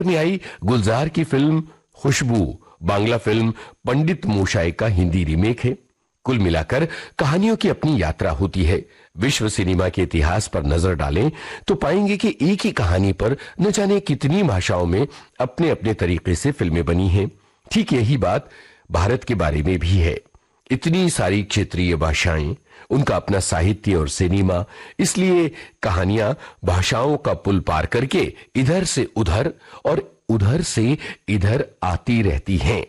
में आई गुलजार की फिल्म खुशबू बांग्ला फिल्म पंडित मोशाय का हिंदी रीमेक है। कुल मिलाकर कहानियों की अपनी यात्रा होती है। विश्व सिनेमा के इतिहास पर नजर डालें तो पाएंगे कि एक ही कहानी पर न जाने कितनी भाषाओं में अपने अपने तरीके से फिल्में बनी हैं। ठीक यही बात भारत के बारे में भी है। इतनी सारी क्षेत्रीय भाषाएं, उनका अपना साहित्य और सिनेमा, इसलिए कहानियां भाषाओं का पुल पार करके इधर से उधर और उधर से इधर आती रहती हैं।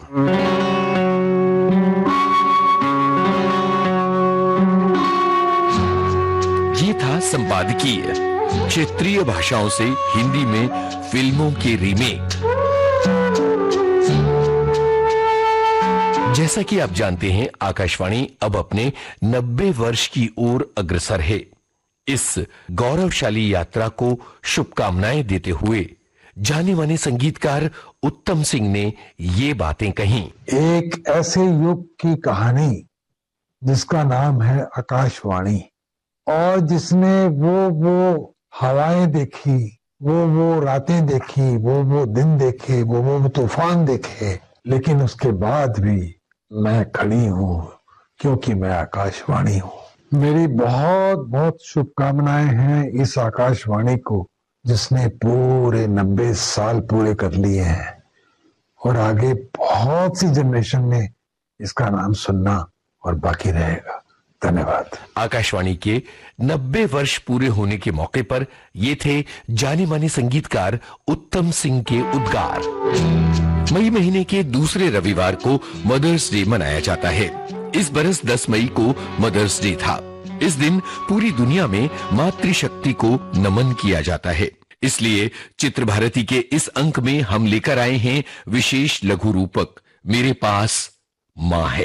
ये था संपादकीय क्षेत्रीय भाषाओं से हिंदी में फिल्मों के रीमेक। जैसा कि आप जानते हैं, आकाशवाणी अब अपने 90 वर्ष की ओर अग्रसर है। इस गौरवशाली यात्रा को शुभकामनाएं देते हुए जाने माने संगीतकार उत्तम सिंह ने ये बातें कहीं। एक ऐसे युग की कहानी जिसका नाम है आकाशवाणी, और जिसने वो हवाएं देखी, वो रातें देखी, वो दिन देखे, वो तूफान देखे, लेकिन उसके बाद भी मैं खड़ी हूं क्योंकि मैं आकाशवाणी हूं। मेरी बहुत बहुत शुभकामनाएं हैं इस आकाशवाणी को, जिसने पूरे 90 साल पूरे कर लिए हैं और आगे बहुत सी जनरेशन ने इसका नाम सुनना और बाकी रहेगा। धन्यवाद। आकाशवाणी के 90 वर्ष पूरे होने के मौके पर ये थे जाने माने संगीतकार उत्तम सिंह के उद्गार। मई महीने के दूसरे रविवार को मदर्स डे मनाया जाता है। इस बरस 10 मई को मदर्स डे था। इस दिन पूरी दुनिया में मातृशक्ति को नमन किया जाता है। इसलिए चित्र भारती के इस अंक में हम लेकर आए हैं विशेष लघु रूपक मेरे पास मां है।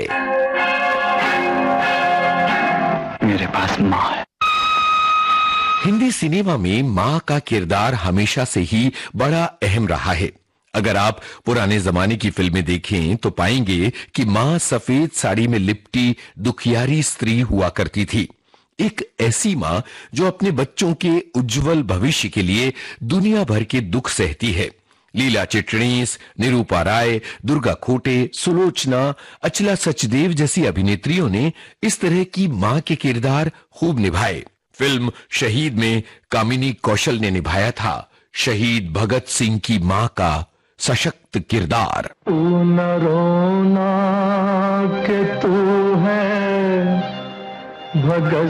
मेरे पास मां है। हिंदी सिनेमा में मां का किरदार हमेशा से ही बड़ा अहम रहा है। अगर आप पुराने जमाने की फिल्में देखें तो पाएंगे कि मां सफेद साड़ी में लिपटी दुखियारी स्त्री हुआ करती थी। एक ऐसी मां जो अपने बच्चों के उज्जवल भविष्य के लिए दुनिया भर के दुख सहती है। लीला चिटनीस, निरूपा राय, दुर्गा खोटे, सुलोचना, अचला सचदेव जैसी अभिनेत्रियों ने इस तरह की मां के किरदार खूब निभाए। फिल्म शहीद में कामिनी कौशल ने निभाया था शहीद भगत सिंह की मां का सशक्त किरदार। तू न रोना कि तू है भगत